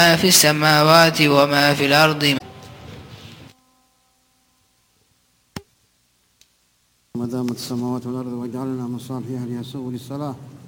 ما في السماوات وما في الأرض. ما دامت السماوات والأرض واجعلنا من صالحها ليسوء للصلاة.